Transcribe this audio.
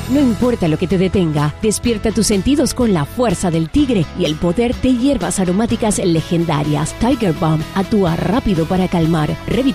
No importa lo que te detenga, despierta tus sentidos con la fuerza del tigre y el poder de hierbas aromáticas legendarias. Tiger Balm actúa rápido para calmar,